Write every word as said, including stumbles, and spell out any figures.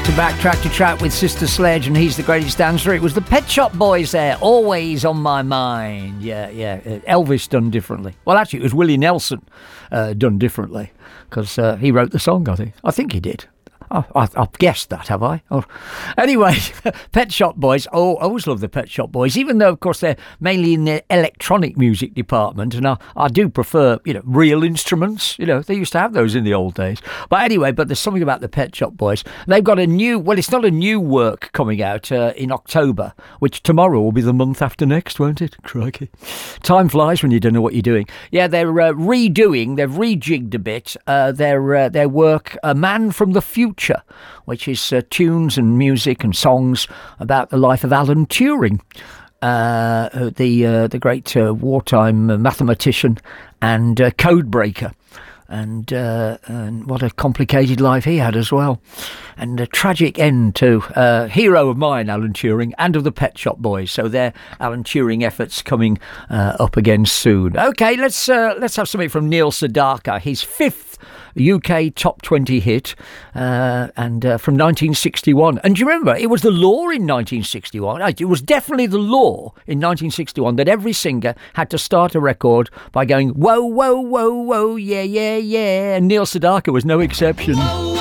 to back, track to track with Sister Sledge and He's the Greatest Dancer. It was the Pet Shop Boys there, Always on My Mind. Yeah, yeah. Elvis done differently. Well, actually, it was Willie Nelson uh, done differently because uh, he wrote the song, I think. I think he did. Oh, I, I've guessed that, have I? Oh. Anyway, Pet Shop Boys. Oh, I always love the Pet Shop Boys, even though, of course, they're mainly in the electronic music department. And I, I do prefer, you know, real instruments. You know, they used to have those in the old days. But anyway, but there's something about the Pet Shop Boys. They've got a new, well, it's not a new work coming out uh, in October, which tomorrow will be the month after next, won't it? Crikey. Time flies when you don't know what you're doing. Yeah, they're uh, redoing, they've rejigged a bit uh, their, uh, their work, A Man from the Future, which is uh, tunes and music and songs about the life of Alan Turing, uh, the uh, the great uh, wartime mathematician and uh, code breaker. And, uh, and what a complicated life he had as well. And a tragic end to uh, hero of mine, Alan Turing, and of the Pet Shop Boys. So their Alan Turing efforts coming uh, up again soon. OK, let's uh, let's have something from Neil Sedaka, his fifth U K top twenty hit, uh, and uh, from nineteen sixty-one. And do you remember, it was the law in nineteen sixty-one. It was definitely the law in nineteen sixty-one that every singer had to start a record by going, whoa, whoa, whoa, whoa, yeah, yeah, yeah. And Neil Sedaka was no exception.